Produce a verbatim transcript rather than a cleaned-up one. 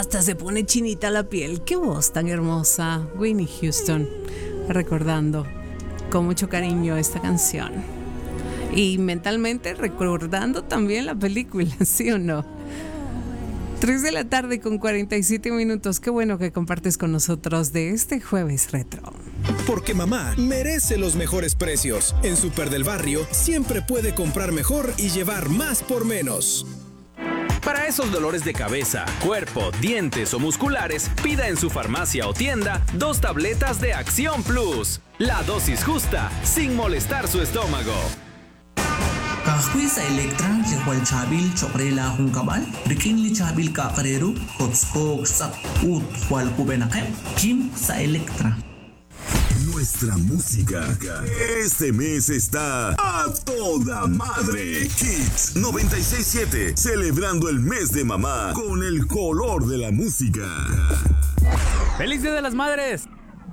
hasta se pone chinita la piel. Qué voz tan hermosa. Whitney Houston, recordando con mucho cariño esta canción. Y mentalmente recordando también la película, ¿sí o no? tres de la tarde con cuarenta y siete minutos. Qué bueno que compartes con nosotros de este jueves retro. Porque mamá merece los mejores precios. En Super del Barrio siempre puede comprar mejor y llevar más por menos. Para esos dolores de cabeza, cuerpo, dientes o musculares, pida en su farmacia o tienda dos tabletas de Acción Plus. La dosis justa, sin molestar su estómago. Kahoy sa Elektra, likwal chabil, chokrela kung kabal, rikin li chabil kakareru, kotskog sak ut, wal kubenakem, Kim sa Elektra. Nuestra música este mes está a toda madre. Hits noventa y seis punto siete, celebrando el mes de mamá con el color de la música. ¡Feliz Día de las Madres!